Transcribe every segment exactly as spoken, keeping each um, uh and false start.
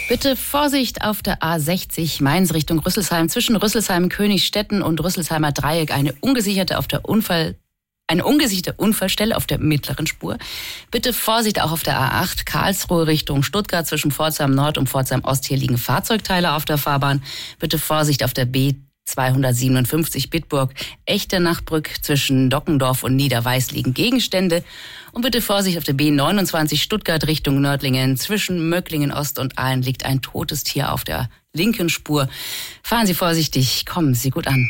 Bitte Vorsicht auf der A sechzig Mainz Richtung Rüsselsheim. Zwischen Rüsselsheim, Königstetten und Rüsselsheimer Dreieck eine ungesicherte auf der Unfall, eine ungesicherte Unfallstelle auf der mittleren Spur. Bitte Vorsicht auch auf der A acht Karlsruhe Richtung Stuttgart. Zwischen Pforzheim Nord und Pforzheim Ost. Hier liegen Fahrzeugteile auf der Fahrbahn. Bitte Vorsicht auf der B zweihundertsiebenundfünfzig Bitburg Echternachbrück. Zwischen Dockendorf und Niederweiß liegen Gegenstände. Und bitte Vorsicht auf der B neunundzwanzig Stuttgart Richtung Nördlingen. Zwischen Möcklingen Ost und Aalen liegt ein totes Tier auf der linken Spur. Fahren Sie vorsichtig, kommen Sie gut an.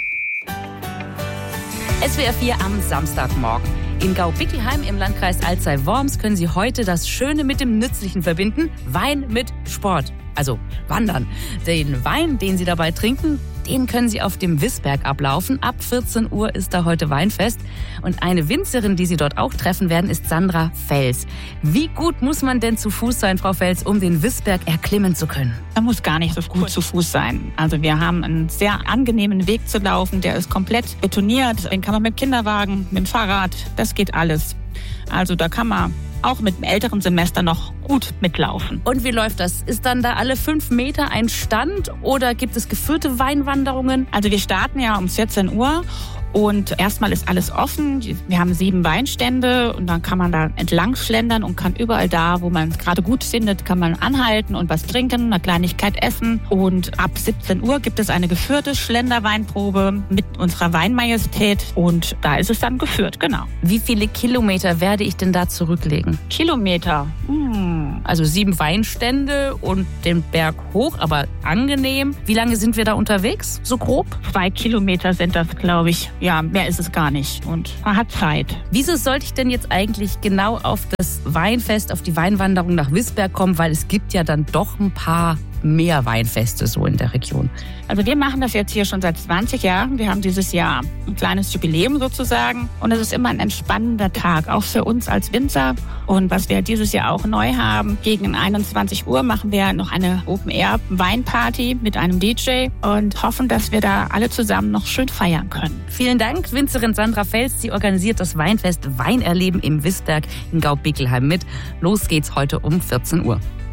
S W R vier am Samstagmorgen. In Gaubickelheim im Landkreis Alzey-Worms können Sie heute das Schöne mit dem Nützlichen verbinden. Wein mit Sport. Also Wandern. Den Wein, den Sie dabei trinken, den können Sie auf dem Wissberg ablaufen. Ab vierzehn Uhr ist da heute Weinfest. Und eine Winzerin, die Sie dort auch treffen werden, ist Sandra Fels. Wie gut muss man denn zu Fuß sein, Frau Fels, um den Wissberg erklimmen zu können? Man muss gar nicht so gut zu Fuß sein. Also wir haben einen sehr angenehmen Weg zu laufen. Der ist komplett betoniert. Den kann man mit dem Kinderwagen, mit dem Fahrrad, das geht alles. Also da kann man auch mit dem älteren Semester noch gut mitlaufen. Und wie läuft das? Ist dann da alle fünf Meter ein Stand oder gibt es geführte Weinwanderungen? Also wir starten ja um vierzehn Uhr und erstmal ist alles offen. Wir haben sieben Weinstände und dann kann man da entlang schlendern und kann überall da, wo man es gerade gut findet, kann man anhalten und was trinken, eine Kleinigkeit essen. Und ab siebzehn Uhr gibt es eine geführte Schlenderweinprobe mit unserer Weinmajestät und da ist es dann geführt, genau. Wie viele Kilometer werde ich denn da zurücklegen? Kilometer? Hm. Also sieben Weinstände und den Berg hoch, aber angenehm. Wie lange sind wir da unterwegs, so grob? Zwei Kilometer sind das, glaube ich. Ja, mehr ist es gar nicht und man hat Zeit. Wieso sollte ich denn jetzt eigentlich genau auf das Weinfest, auf die Weinwanderung nach Wissberg kommen? Weil es gibt ja dann doch ein paar mehr Weinfeste so in der Region. Also wir machen das jetzt hier schon seit zwanzig Jahren. Wir haben dieses Jahr ein kleines Jubiläum sozusagen. Und es ist immer ein entspannender Tag, auch für uns als Winzer. Und was wir dieses Jahr auch neu haben, gegen einundzwanzig Uhr machen wir noch eine Open-Air-Weinparty mit einem D J und hoffen, dass wir da alle zusammen noch schön feiern können. Vielen Dank, Winzerin Sandra Fels. Sie organisiert das Weinfest Weinerleben im Wissberg in Gaubickelheim mit. Los geht's heute um vierzehn Uhr.